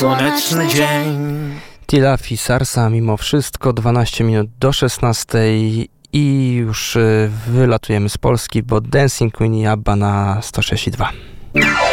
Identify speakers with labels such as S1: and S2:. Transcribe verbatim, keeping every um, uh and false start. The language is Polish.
S1: słoneczny dzień.
S2: Tila Fisarsa mimo wszystko, dwanaście minut do szesnastej i już wylatujemy z Polski, bo Dancing Queen i Abba na sto sześć i dwa.